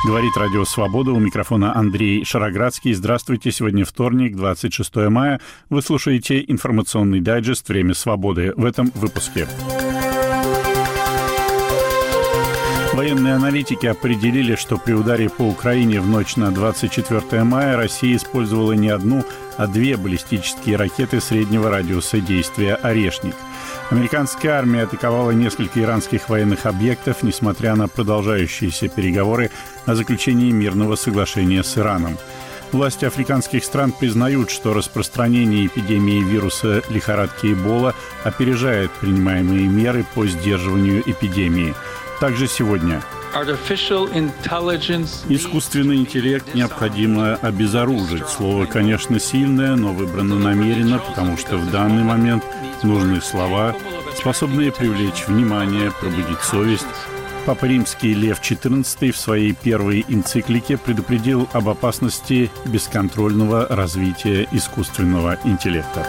Говорит Радио Свобода, у микрофона Андрей Шароградский. Здравствуйте, сегодня вторник, 26 мая. Вы слушаете информационный дайджест «Время свободы». В этом выпуске. Военные аналитики определили, что при ударе по Украине в ночь на 24 мая Россия использовала не одну, а две баллистические ракеты среднего радиуса действия «Орешник». Американская армия атаковала несколько иранских военных объектов, несмотря на продолжающиеся переговоры о заключении мирного соглашения с Ираном. Власти африканских стран признают, что распространение эпидемии вируса лихорадки Эбола опережает принимаемые меры по сдерживанию эпидемии. Также сегодня искусственный интеллект необходимо обезоружить. Слово, конечно, сильное, но выбрано намеренно, потому что в данный момент нужны слова, способные привлечь внимание, пробудить совесть. Папа Римский Лев XIV в своей первой энциклике предупредил об опасности бесконтрольного развития искусственного интеллекта.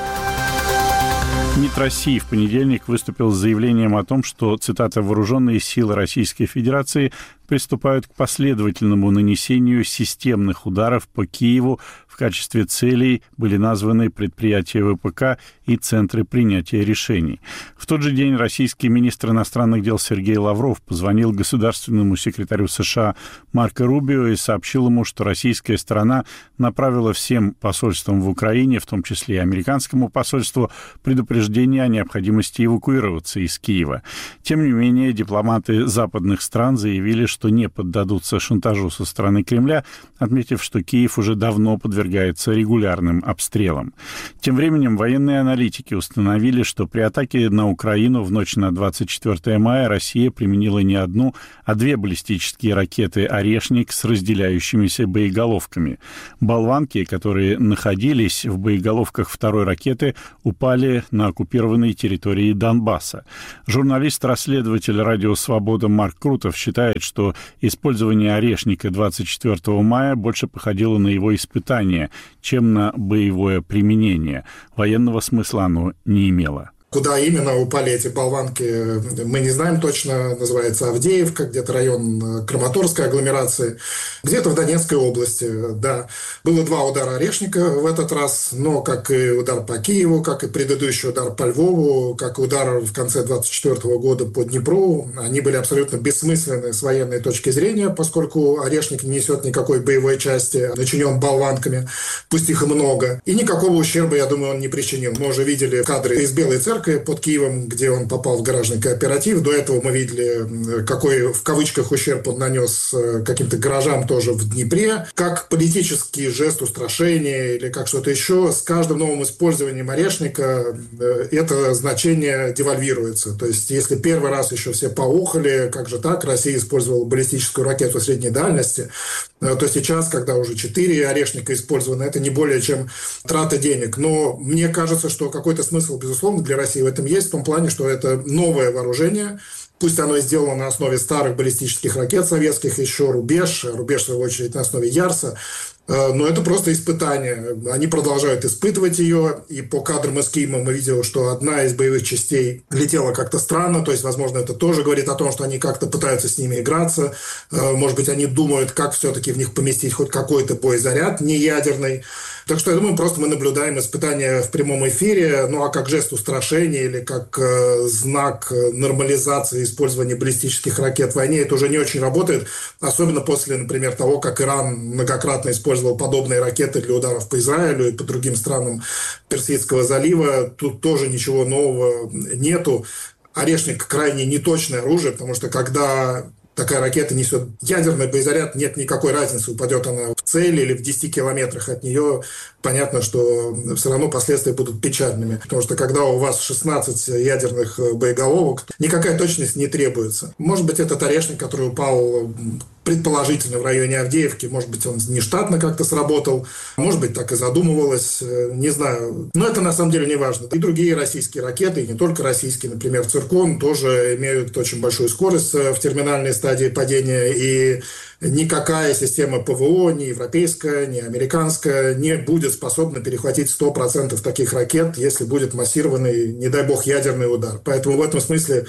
МИД России в понедельник выступил с заявлением о том, что, цитата, «вооруженные силы Российской Федерации приступают к последовательному нанесению системных ударов по Киеву. В качестве целей были названы предприятия ВПК и центры принятия решений». В тот же день российский министр иностранных дел Сергей Лавров позвонил государственному секретарю США Марко Рубио и сообщил ему, что российская сторона направила всем посольствам в Украине, в том числе и американскому посольству, предупреждение о необходимости эвакуироваться из Киева. Тем не менее, дипломаты западных стран заявили, что не поддадутся шантажу со стороны Кремля, отметив, что Киев уже давно подвергается регулярным обстрелам. Тем временем военные аналитики установили, что при атаке на Украину в ночь на 24 мая Россия применила не одну, а две баллистические ракеты «Орешник» с разделяющимися боеголовками. Болванки, которые находились в боеголовках второй ракеты, упали на оккупированной территории Донбасса. Журналист-расследователь «Радио Свобода» Марк Крутов считает, что использование «Орешника» 24 мая больше походило на его испытание, чем на боевое применение. Военного смысла оно не имело. Куда именно упали эти болванки, мы не знаем точно. Называется Авдеевка, где-то район Краматорской агломерации, где-то в Донецкой области. Да, было два удара «Орешника» в этот раз, но как и удар по Киеву, как и предыдущий удар по Львову, как и удар в конце 24 года по Днепру, они были абсолютно бессмысленны с военной точки зрения, поскольку «Орешник» не несет никакой боевой части, начинен болванками, пусть их и много. И никакого ущерба, я думаю, он не причинил. Мы уже видели кадры из Белой Церкви под Киевом, где он попал в гаражный кооператив. До этого мы видели, какой в кавычках ущерб он нанес каким-то гаражам тоже в Днепре. Как политический жест устрашения или как что-то еще, с каждым новым использованием «Орешника» это значение девальвируется. То есть, если первый раз еще все поухали, как же так, Россия использовала баллистическую ракету средней дальности, то сейчас, когда уже 4 «Орешника» использованы, это не более чем трата денег. Но мне кажется, что какой-то смысл, безусловно, для России в этом есть, в том плане, что это новое вооружение. Пусть оно и сделано на основе старых баллистических ракет советских, еще «Рубеж», в свою очередь, на основе «Ярса». Но это просто испытание. Они продолжают испытывать ее, и по кадрам из Киева мы видели, что одна из боевых частей летела как-то странно, то есть, возможно, это тоже говорит о том, что они как-то пытаются с ними играться. Может быть, они думают, как все-таки в них поместить хоть какой-то боезаряд неядерный. Так что, я думаю, просто мы наблюдаем испытания в прямом эфире, ну а как жест устрашения или как знак нормализации использования баллистических ракет в войне, это уже не очень работает, особенно после, например, того, как Иран многократно использовал подобные ракеты для ударов по Израилю и по другим странам Персидского залива. Тут тоже ничего нового нету. «Орешник» крайне неточное оружие, потому что когда такая ракета несет ядерный боезаряд, нет никакой разницы, упадет она в цель или в 10 километрах от нее. Понятно, что все равно последствия будут печальными. Потому что когда у вас 16 ядерных боеголовок, никакая точность не требуется. Может быть, этот «Орешник», который упал предположительно в районе Авдеевки, может быть, он нештатно как-то сработал, может быть, так и задумывалось, не знаю. Но это на самом деле не важно. И другие российские ракеты, и не только российские, например, «Циркон», тоже имеют очень большую скорость в терминальной стадии падения, и никакая система ПВО, ни европейская, ни американская, не будет способна перехватить 100% таких ракет, если будет массированный, не дай бог, ядерный удар. Поэтому в этом смысле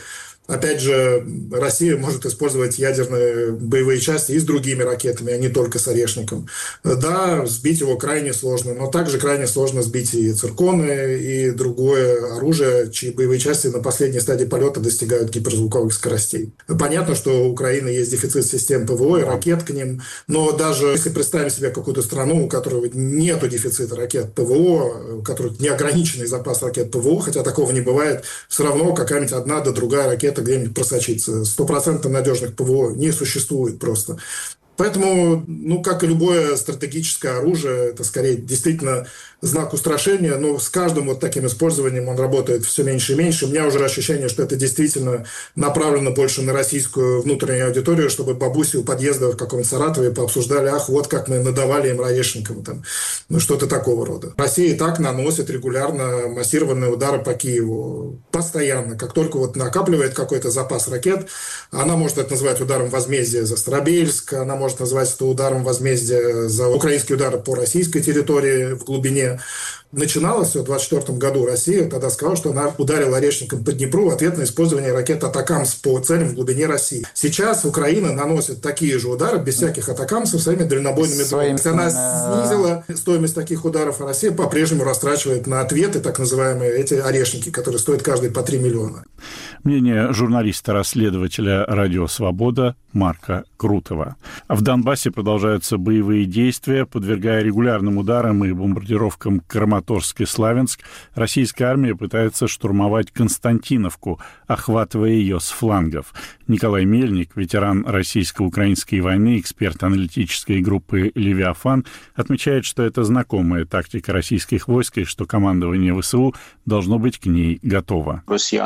Опять же, Россия может использовать ядерные боевые части и с другими ракетами, а не только с «Орешником». Да, сбить его крайне сложно, но также крайне сложно сбить и цирконы, и другое оружие, чьи боевые части на последней стадии полета достигают гиперзвуковых скоростей. Понятно, что у Украины есть дефицит систем ПВО и ракет к ним, но даже если представим себе какую-то страну, у которой нет дефицита ракет ПВО, у которой неограниченный запас ракет ПВО, хотя такого не бывает, все равно какая-нибудь одна да другая ракета где-нибудь просочится. 100% надежных ПВО не существует просто. Поэтому, как и любое стратегическое оружие, это скорее действительно знак устрашения, но с каждым вот таким использованием он работает все меньше и меньше. У меня уже ощущение, что это действительно направлено больше на российскую внутреннюю аудиторию, чтобы бабуси у подъезда в каком-нибудь Саратове пообсуждали, вот как мы надавали им «Орешником», что-то такого рода. Россия и так наносит регулярно массированные удары по Киеву. Постоянно. Как только накапливает какой-то запас ракет, она может это называть ударом возмездия за Старобельск, она может назвать это ударом возмездия за украинские удары по российской территории в глубине. Начиналось все в 2024 году. Россия тогда сказала, что она ударила «Орешником» по Днепру в ответ на использование ракет «Атакамс» по целям в глубине России. Сейчас Украина наносит такие же удары без всяких «Атакамсов» своими дальнобойными дронами. Она снизила стоимость таких ударов, а Россия по-прежнему растрачивает на ответы так называемые эти «Орешники», которые стоят каждый по 3 миллиона. Мнение журналиста-расследователя «Радио Свобода» Марка Крутова. В Донбассе продолжаются боевые действия. Подвергая регулярным ударам и бомбардировкам Краматорск и Славянск, российская армия пытается штурмовать Константиновку, охватывая ее с флангов. Николай Мельник, ветеран российско-украинской войны, эксперт аналитической группы «Левиафан», отмечает, что это знакомая тактика российских войск и что командование ВСУ должно быть к ней готово.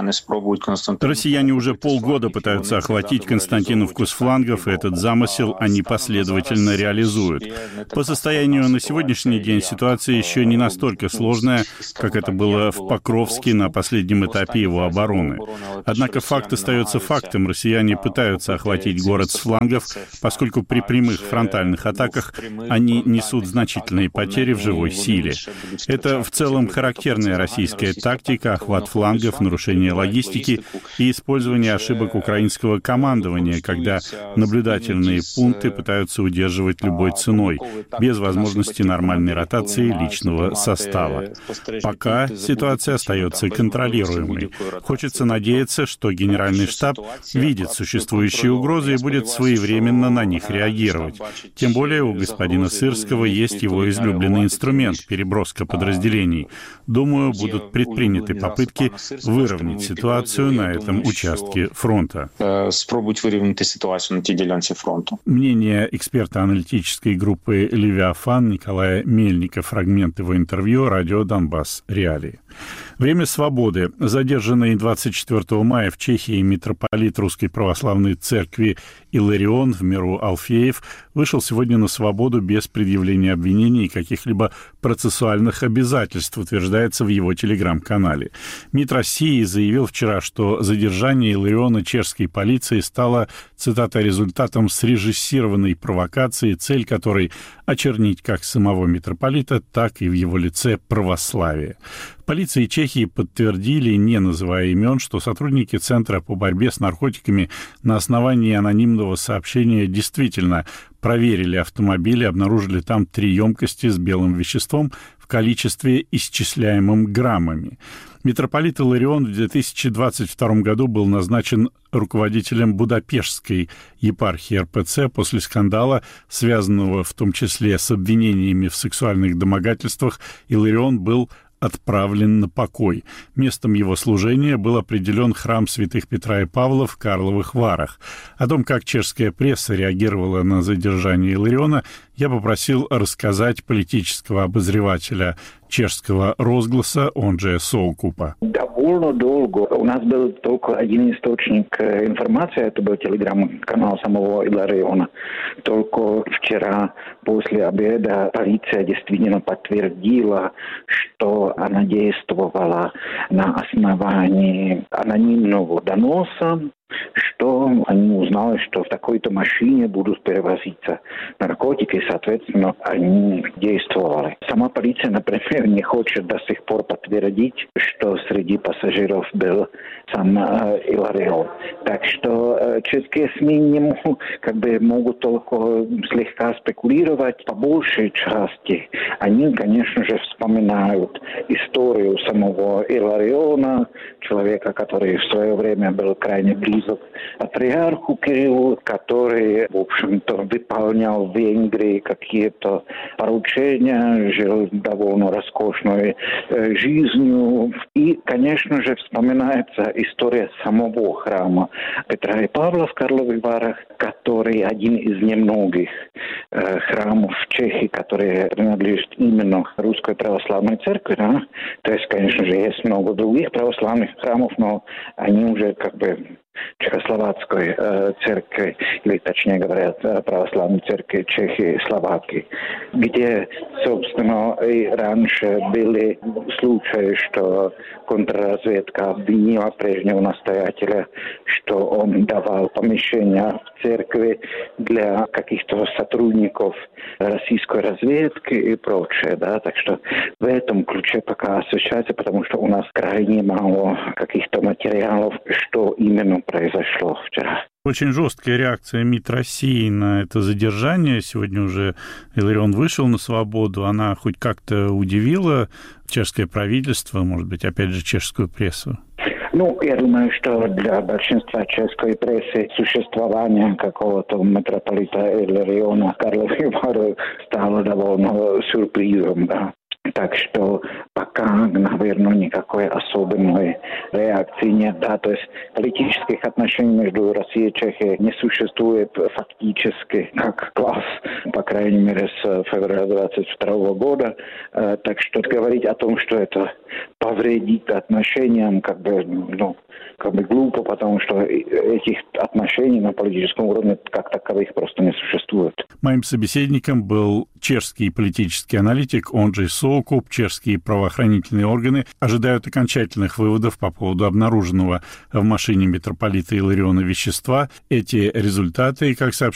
Россияне уже полгода пытаются охватить Константиновку с флангов, и этот замысел они последовательно реализуют. По состоянию на сегодняшний день ситуация еще не настолько сложная, как это было в Покровске на последнем этапе его обороны. Однако факт остается фактом. Россияне пытаются охватить город с флангов, поскольку при прямых фронтальных атаках они несут значительные потери в живой силе. Это в целом характерная российская тактика: охват флангов, нарушение логистики и использование ошибок украинского командования, когда наблюдательные пункты пытаются удерживать любой ценой, без возможности нормальной ротации личного состава. Пока ситуация остается контролируемой. Хочется надеяться, что Генеральный штаб видит существующие угрозы и будет своевременно на них реагировать. Тем более у господина Сырского есть его излюбленный инструмент — переброска подразделений. Думаю, будут предприняты попытки выровнять ситуацию на этом участке фронта. Мнение эксперта аналитической группы «Левиафан» Николая Мельника. Фрагмент его интервью «Радио Донбасс. Реалии». Время свободы. Задержанный 24 мая в Чехии митрополит Русской Православной Церкви Иларион в миру Алфеев вышел сегодня на свободу без предъявления обвинений и каких-либо процессуальных обязательств, утверждается в его телеграм-канале. МИД России заявил вчера, что задержание Илариона чешской полиции стало, цитата, результатом срежиссированной провокации, цель которой очернить как самого митрополита, так и в его лице православие. В полиции Чехии подтвердили, не называя имен, что сотрудники Центра по борьбе с наркотиками на основании анонимного сообщения действительно проверили автомобиль и обнаружили там 3 емкости с белым веществом в количестве, исчисляемом граммами. Митрополит Иларион в 2022 году был назначен руководителем Будапештской епархии РПЦ после скандала, связанного в том числе с обвинениями в сексуальных домогательствах. Иларион был отправлен на покой. Местом его служения был определен храм святых Петра и Павла в Карловых Варах. О том, как чешская пресса реагировала на задержание Илариона, я попросил рассказать политического обозревателя чешского «Розгласа», он же Солкупа. Довольно долго. У нас был только один источник информации, это был телеграм-канал самого Илариона. Только вчера после обеда полиция действительно подтвердила, что она действовала на основании анонимного доноса что они узнали, что в такой-то машине будут перевозиться наркотики, и, соответственно, они действовали. Сама полиция, например, не хочет до сих пор подтвердить, что среди пассажиров был сам Илларион. Так что чешские СМИ могут только слегка спекулировать. По большей части они, конечно же, вспоминают историю самого Иллариона, человека, который в свое время был крайне близок к патриарху Кириллу, который, в общем-то, выполнял в Венгрии какие-то поручения, жил довольно роскошной жизнью. И, конечно же, вспоминается история самого храма Петра и Павла в Карловых Варах, который один из немногих храмов в Чехии, которые принадлежат именно Русской Православной Церкви. Да? То есть, конечно же, есть много других православных храмов, но они уже Чехословацкой церкви, или точнее говоря, православной церкви Чехии и Словакии, где, собственно, и раньше были случаи, что контрразведка обвинила прежнего настоятеля, что он давал помещения в церкви для каких-то сотрудников российской разведки и прочее. Да? Так что в этом ключе пока освещается, потому что у нас крайне мало каких-то материалов, что именно произошло вчера. Очень жесткая реакция МИД России на это задержание. Сегодня уже Илларион вышел на свободу. Она хоть как-то удивила чешское правительство, может быть, опять же, чешскую прессу? Я думаю, что для большинства чешской прессы существование какого-то митрополита Иллариона Карловых Варов стало довольно сюрпризом, да. Так что пока, наверное, никакой особенной реакции нет. Да? То есть политических отношений между Россией и Чехией не существует фактически как класс, по крайней мере, с февраля 2022 года. Так что говорить о том, что это повредит отношениям, глупо, потому что этих отношений на политическом уровне как таковых просто не существует. Моим собеседником был чешский политический аналитик, он же Соукуп. Чешские правоохранительные органы ожидают окончательных выводов по поводу обнаруженного в машине митрополита Иллариона вещества. Эти результаты, как сообщается